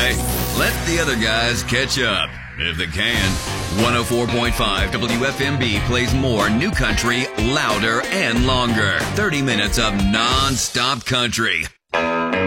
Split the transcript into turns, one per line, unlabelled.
Hey, let the other guys catch up, if they can. 104.5 WFMB plays more new country, louder and longer. 30 minutes of non-stop country.